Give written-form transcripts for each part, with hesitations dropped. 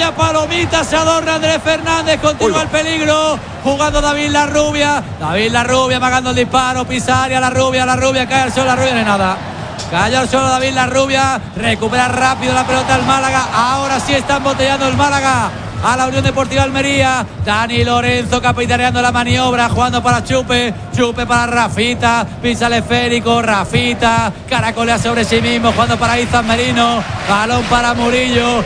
Vaya palomita, se adorna Andrés Fernández. Continúa el peligro. Jugando David Larrubia. David Larrubia pagando el disparo. Pisaria, Larrubia, cae al suelo, Larrubia, no hay nada. Cayó al suelo David Larrubia. Recupera rápido la pelota el Málaga. Ahora sí está embotellando el Málaga a la Unión Deportiva Almería. Dani Lorenzo capitaneando la maniobra, jugando para Chupe para Rafita, pisa el esférico, Rafita caracolea sobre sí mismo, jugando para Izan Merino, balón para Murillo,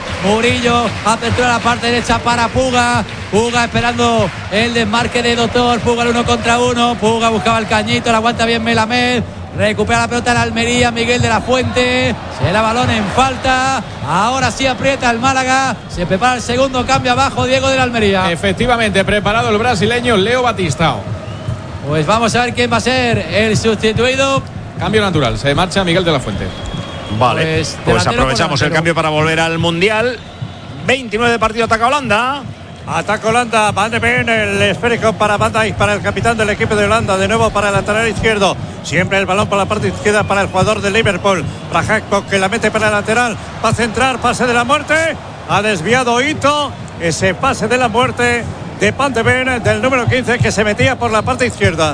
apertura a la parte derecha para Puga esperando el desmarque de Doctor, Puga el 1 contra 1, Puga buscaba el cañito, la aguanta bien Melamed. Recupera la pelota en la Almería, Miguel de la Fuente. Se la balón en falta. Ahora sí aprieta el Málaga. Se prepara el segundo cambio abajo, Diego de la Almería. Efectivamente, preparado el brasileño Leo Batistao. Pues vamos a ver quién va a ser el sustituido. Cambio natural, se marcha Miguel de la Fuente. Vale, pues aprovechamos el cambio para volver al Mundial. 29 de partido, ataca Holanda. Ataca Holanda, Van de Ven, el esférico para Van Dijk, para el capitán del equipo de Holanda, de nuevo para el lateral izquierdo, siempre el balón por la parte izquierda para el jugador de Liverpool, para Hackpock, que la mete para el lateral, va a centrar, pase de la muerte, ha desviado Ito, ese pase de la muerte de Van de Ven, del número 15, que se metía por la parte izquierda.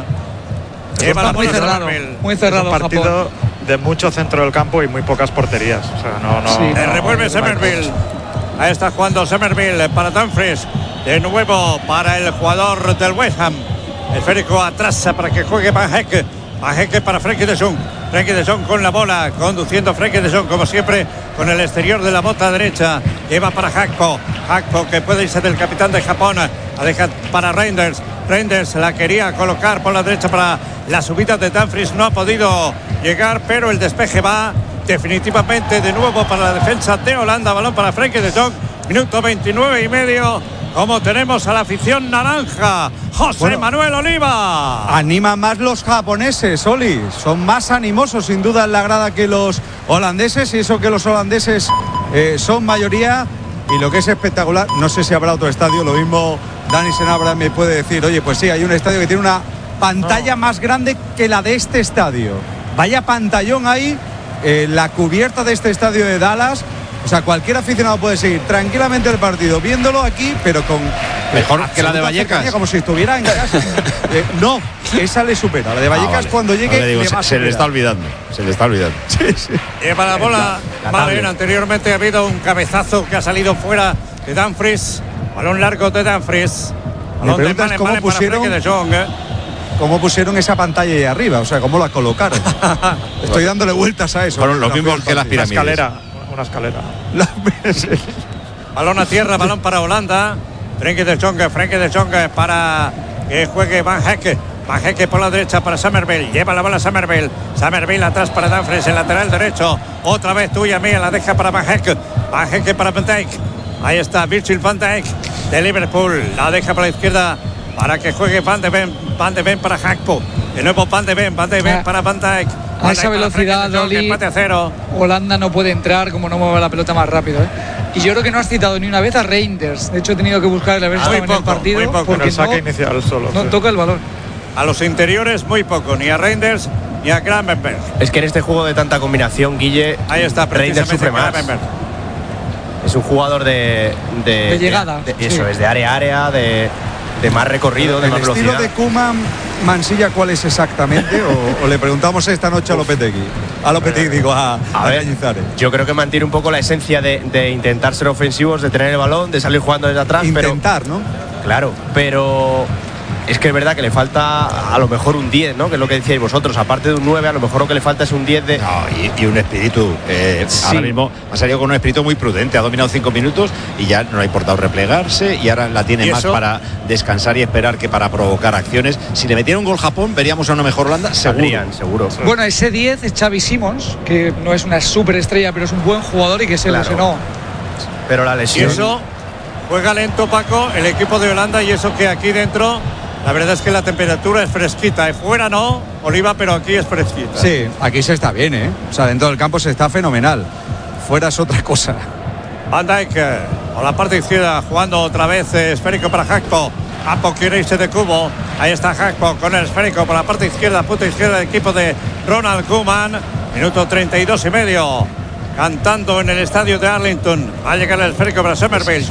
Lleva la muy cerrado, es un partido Japón, de mucho centro del campo y muy pocas porterías, o sea, no. Sí, revuelve Summerville. Ahí está jugando Summerville para Dumfries. De nuevo para el jugador del West Ham. Esférico atrás para que juegue Van Hecke. Van Hecke para Frenkie de Jong. Frenkie de Jong con la bola. Conduciendo Frenkie de Jong como siempre con el exterior de la bota derecha. Lleva para Hakpo. Hakpo que puede irse del capitán de Japón. La deja para Reinders. Reinders la quería colocar por la derecha para la subida de Dumfries. No ha podido llegar, pero el despeje va definitivamente de nuevo para la defensa de Holanda. Balón para Frenkie de Jong. Minuto 29 y medio. Como tenemos a la afición naranja, José Manuel Oliva. Animan más los japoneses, Oli. Son más animosos sin duda en la grada que los holandeses. Y eso que los holandeses son mayoría. Y lo que es espectacular, no sé si habrá otro estadio. Lo mismo Dani Senabra me puede decir, oye, pues sí, hay un estadio que tiene una pantalla más grande que la de este estadio. Vaya pantallón ahí, la cubierta de este estadio de Dallas. O sea, cualquier aficionado puede seguir tranquilamente el partido viéndolo aquí, pero con mejor que la de Vallecas, como si estuviera en casa. No, esa le supera. La de Vallecas vale. Cuando llegue digo, se le está olvidando. Sí. Para la bola, vale, anteriormente ha habido un cabezazo que ha salido fuera de Dumfries. Balón largo de Dumfries. Me preguntas cómo pusieron esa pantalla ahí arriba, o sea, cómo la colocaron. Estoy dándole vueltas a eso. Fueron los mismos que las pirámides. Una escalera. Balón a tierra, balón para Holanda. Frenkie de Jong para que juegue Van Hecke. Van Hecke por la derecha para Summerville. Lleva la bola Summerville. Summerville atrás para Dumfries, el lateral derecho. Otra vez tuya mía, la deja para Van Hecke. Van Hecke para Van Dijk. Ahí está Virgil van Dijk de Liverpool. La deja para la izquierda para que juegue Van de Ven. Van de Ven para Hakpo. De nuevo Van de Ven para Van Dijk. A esa velocidad, Oli, Holanda no puede entrar como no mueve la pelota más rápido, ¿eh? Y yo creo que no has citado ni una vez a Reinders. De hecho, he tenido que buscar el haber estado en el partido porque el saque inicial solo. No toca el balón. A los interiores muy poco, ni a Reinders ni a Gravenberg. Es que en este juego de tanta combinación, Guille, ahí está, Reinders sufre más. Es un jugador de llegada. Eso es, de área a área, de más recorrido, de más velocidad. ¿El estilo de Koeman, Mansilla, cuál es exactamente? O le preguntamos esta noche a Lopetegui. A Cañizares. Yo creo que mantiene un poco la esencia de intentar ser ofensivos, de tener el balón, de salir jugando desde atrás. Intentar, ¿no? Claro, pero es que es verdad que le falta a lo mejor un 10, ¿no? Que es lo que decíais vosotros. Aparte de un 9, a lo mejor lo que le falta es un 10 de... No, y un espíritu. Sí. Ahora mismo ha salido con un espíritu muy prudente. Ha dominado 5 minutos y ya no le ha importado replegarse. Y ahora la tiene más para descansar y esperar que para provocar acciones. Si le metiera un gol Japón, veríamos a una mejor Holanda. Seguro. Bueno, ese 10 es Xavi Simons, que no es una superestrella, pero es un buen jugador y que se lesionó. Pero la lesión... Y eso, juega lento, Paco, el equipo de Holanda, y eso que aquí dentro... La verdad es que la temperatura es fresquita. Fuera no, Oliva, pero aquí es fresquita. Sí, aquí se está bien, ¿eh? O sea, dentro del campo se está fenomenal. Fuera es otra cosa. Van Dijk, por la parte izquierda, jugando otra vez esférico para Hakpo. Hakpo quiere irse de cubo. Ahí está Hakpo con el esférico por la parte izquierda, punta izquierda del equipo de Ronald Koeman. Minuto 32 y medio. Cantando en el estadio de Arlington. Va a llegar el esférico para Summerville.